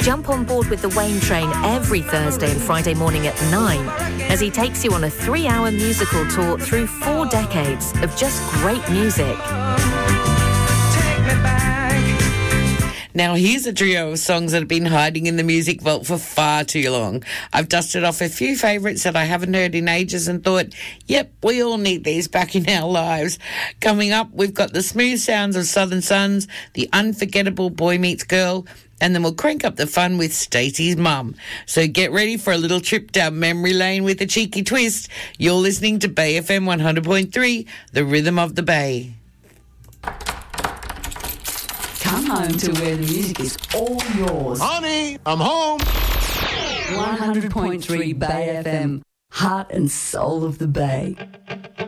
Jump on board with the Wayne Train every Thursday and Friday morning at 9 as he takes you on a 3-hour musical tour through 4 decades of just great music. Now, here's a trio of songs that have been hiding in the music vault for far too long. I've dusted off a few favourites that I haven't heard in ages and thought, yep, we all need these back in our lives. Coming up, we've got the smooth sounds of Southern Sons, the unforgettable Boy Meets Girl, and then we'll crank up the fun with Stacey's mum. So get ready for a little trip down memory lane with a cheeky twist. You're listening to Bay FM 100.3, the rhythm of the Bay. Come home to where the music is all yours. Honey, I'm home. 100.3 Bay FM, heart and soul of the Bay.